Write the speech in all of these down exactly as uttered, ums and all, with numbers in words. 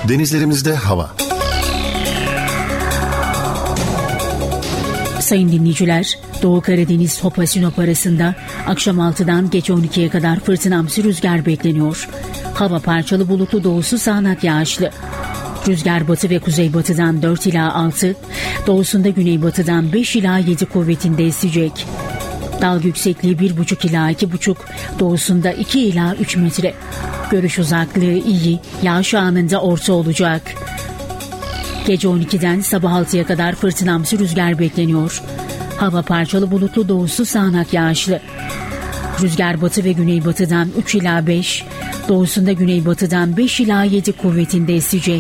Denizlerimizde hava. Sayın dinleyiciler, Doğu Karadeniz Hopa Sinop arasında akşam altıdan gece on ikiye kadar fırtınamsı rüzgar bekleniyor. Hava parçalı bulutlu, doğusu sağanak yağışlı. Rüzgar batı ve kuzeybatıdan dört ila altı, doğusunda güneybatıdan beş ila yedi kuvvetinde esecek. Dalga yüksekliği bir buçuk ila iki buçuk, doğusunda iki ila üç metre. Görüş uzaklığı iyi, yağış anında orta olacak. Gece on ikiden sabah altıya kadar fırtınamsı rüzgar bekleniyor. Hava parçalı bulutlu, doğusu sağanak yağışlı. Rüzgar batı ve güneybatıdan üç ila beş, doğusunda güneybatıdan beş ila yedi kuvvetinde esecek.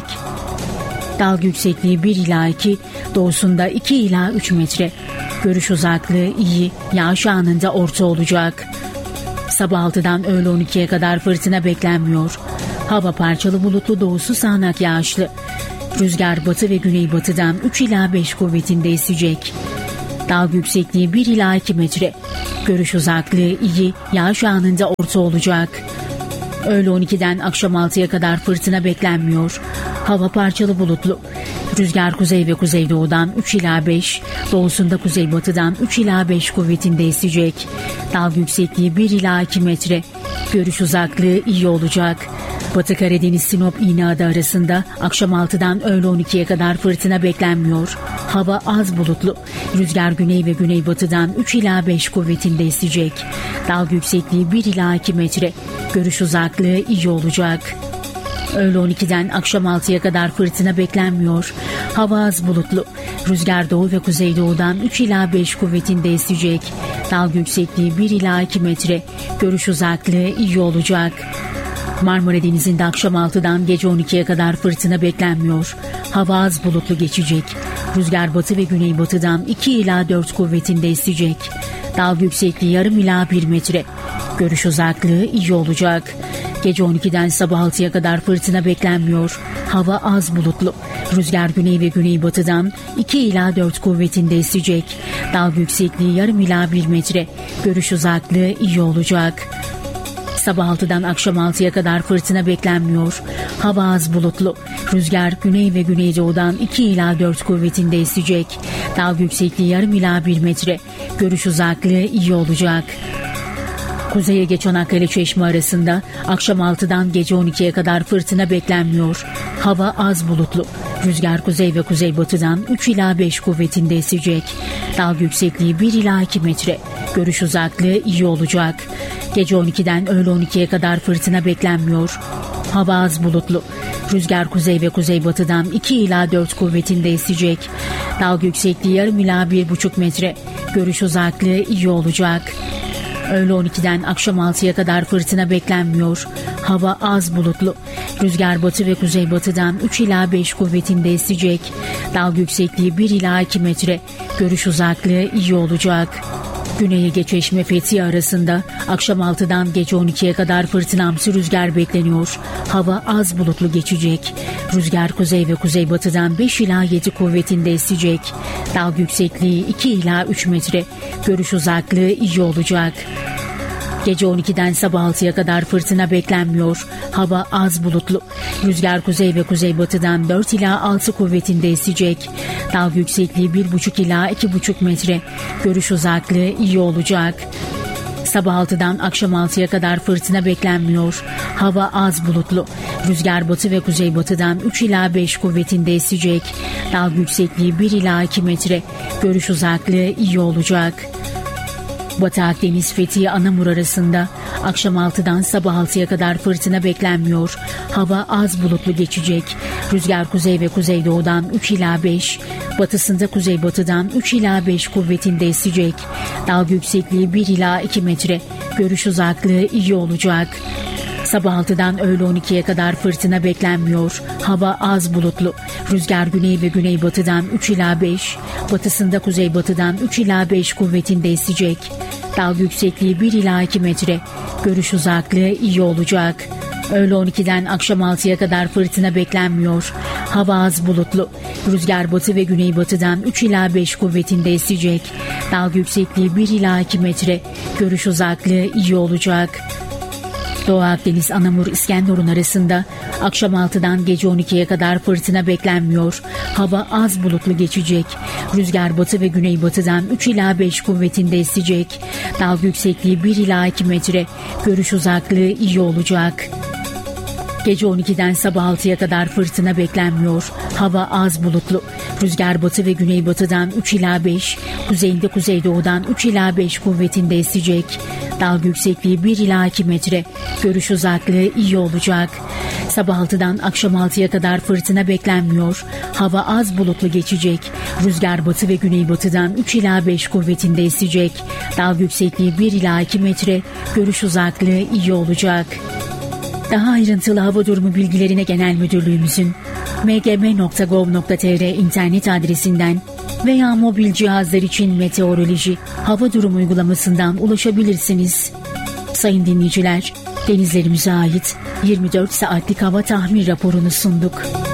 Dalga yüksekliği bir ila iki, doğusunda iki ila üç metre. Görüş uzaklığı iyi, yağış anında orta olacak. Sabah altıdan öğle on ikiye kadar fırtına beklenmiyor. Hava parçalı bulutlu, doğusu sağanak yağışlı. Rüzgar batı ve güneybatıdan üç ila beş kuvvetinde esecek. Dalga yüksekliği bir ila iki metre. Görüş uzaklığı iyi, yağış anında orta olacak. Öğle on ikiden akşam altıya kadar fırtına beklenmiyor. Hava parçalı bulutlu. Rüzgar kuzey ve kuzeydoğudan üç ila beş, doğusunda kuzeybatıdan üç ila beş kuvvetinde esecek. Dalga yüksekliği bir ila iki metre. Görüş uzaklığı iyi olacak. Batı Karadeniz Sinop İğneada arasında akşam altıdan öğle on ikiye kadar fırtına beklenmiyor. Hava az bulutlu. Rüzgar güney ve güneybatıdan üç ila beş kuvvetinde esecek. Dalga yüksekliği bir ila iki metre. Görüş uzaklığı iyi olacak. Öğle on ikiden akşam altıya kadar fırtına beklenmiyor. Hava az bulutlu. Rüzgar doğu ve kuzeydoğudan üç ila beş kuvvetinde esecek. Dalga yüksekliği bir ila iki metre. Görüş uzaklığı iyi olacak. Marmara Denizi'nde akşam altıdan gece on ikiye kadar fırtına beklenmiyor. Hava az bulutlu geçecek. Rüzgar batı ve güneybatıdan iki ila dört kuvvetinde esecek. Dalga yüksekliği yarım ila bir metre. Görüş uzaklığı iyi olacak. Gece on ikiden sabah altıya kadar fırtına beklenmiyor. Hava az bulutlu. Rüzgar güney ve güneybatıdan iki ila dört kuvvetinde esecek. Dalga yüksekliği yarım ila bir metre. Görüş uzaklığı iyi olacak. Sabah altıdan akşam altıya kadar fırtına beklenmiyor. Hava az bulutlu. Rüzgar güney ve güneydoğudan iki ila dört kuvvetinde esecek. Dalga yüksekliği yarım ila bir metre. Görüş uzaklığı iyi olacak. Kuzeye geç Çanakkale Çeşme arasında akşam altıdan gece on ikiye kadar fırtına beklenmiyor. Hava az bulutlu. Rüzgar kuzey ve kuzeybatıdan üç ila beş kuvvetinde esecek. Dalga yüksekliği bir ila iki metre. Görüş uzaklığı iyi olacak. Gece on ikiden öğle on ikiye kadar fırtına beklenmiyor. Hava az bulutlu. Rüzgar kuzey ve kuzeybatıdan iki ila dört kuvvetinde esecek. Dalga yüksekliği yarım ila bir buçuk metre. Görüş uzaklığı iyi olacak. Öğle on ikiden akşam altıya kadar fırtına beklenmiyor. Hava az bulutlu. Rüzgar batı ve kuzeybatıdan üç ila beş kuvvetinde esecek. Dalga yüksekliği bir ila iki metre. Görüş uzaklığı iyi olacak. Güney Ege Çeşme Fethiye arasında akşam altıdan gece on ikiye kadar fırtınamsı rüzgar bekleniyor. Hava az bulutlu geçecek. Rüzgar kuzey ve kuzeybatıdan beş ila yedi kuvvetinde esecek. Dalga yüksekliği iki ila üç metre. Görüş uzaklığı iyi olacak. Gece on ikiden sabah altıya kadar fırtına beklenmiyor. Hava az bulutlu. Rüzgar kuzey ve kuzeybatıdan dört ila altı kuvvetinde esecek. Dalga yüksekliği bir buçuk ila iki buçuk metre. Görüş uzaklığı iyi olacak. Sabah altıdan akşam altıya kadar fırtına beklenmiyor. Hava az bulutlu. Rüzgar batı ve kuzeybatıdan üç ila beş kuvvetinde esecek. Dalga yüksekliği bir ila iki metre. Görüş uzaklığı iyi olacak. Batı Akdeniz Fethiye Anamur arasında akşam altıdan sabah altıya kadar fırtına beklenmiyor. Hava az bulutlu geçecek. Rüzgar kuzey ve kuzeydoğudan üç ila beş, batısında kuzeybatıdan üç ila beş kuvvetinde esecek. Dalga yüksekliği bir ila iki metre. Görüş uzaklığı iyi olacak. Sabah altıdan öğle on ikiye kadar fırtına beklenmiyor. Hava az bulutlu. Rüzgar güney ve güneybatıdan üç ila beş, batısında kuzeybatıdan üç ila beş kuvvetinde esecek. Dalga yüksekliği bir ila iki metre. Görüş uzaklığı iyi olacak. Öğle on ikiden akşam altıya kadar fırtına beklenmiyor. Hava az bulutlu. Rüzgar batı ve güneybatıdan üç ila beş kuvvetinde esecek. Dalga yüksekliği bir ila iki metre. Görüş uzaklığı iyi olacak. Doğu Akdeniz Anamur İskenderun arasında akşam altıdan gece on ikiye kadar fırtına beklenmiyor. Hava az bulutlu geçecek. Rüzgar batı ve güneybatıdan üç ila beş kuvvetinde esecek. Dalga yüksekliği bir ila iki metre. Görüş uzaklığı iyi olacak. Gece on ikiden sabah altıya kadar fırtına beklenmiyor. Hava az bulutlu. Rüzgar batı ve güneybatıdan üç ila beş, kuzeyinde kuzeydoğudan üç ila beş kuvvetinde esecek. Dalga yüksekliği bir ila iki metre. Görüş uzaklığı iyi olacak. Sabah altıdan akşam altıya kadar fırtına beklenmiyor. Hava az bulutlu geçecek. Rüzgar batı ve güneybatıdan üç ila beş kuvvetinde esecek. Dalga yüksekliği bir ila iki metre. Görüş uzaklığı iyi olacak. Daha ayrıntılı hava durumu bilgilerine Genel Müdürlüğümüzün m g m nokta gov nokta t r internet adresinden veya mobil cihazlar için meteoroloji hava durumu uygulamasından ulaşabilirsiniz. Sayın dinleyiciler, denizlerimize ait yirmi dört saatlik hava tahmin raporunu sunduk.